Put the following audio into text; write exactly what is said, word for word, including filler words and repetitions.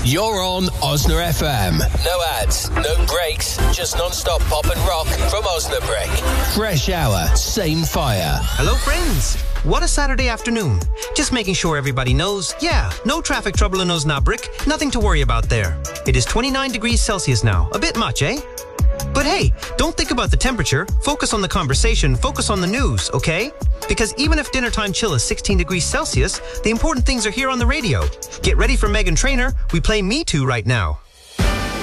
You're on Osna F M. No ads, no breaks, just non-stop pop and rock from Osnabrück. Fresh hour, same fire. Hello, friends. What a Saturday afternoon. Just making sure everybody knows, yeah, no traffic trouble in Osnabrück. Nothing to worry about there. It is twenty-nine degrees Celsius now. A bit much, eh? But hey, don't think about the temperature. Focus on the conversation. Focus on the news, okay? Because even if dinner time chill is sixteen degrees Celsius, the important things are here on the radio. Get ready for Meghan Trainor. We play Me Too right now.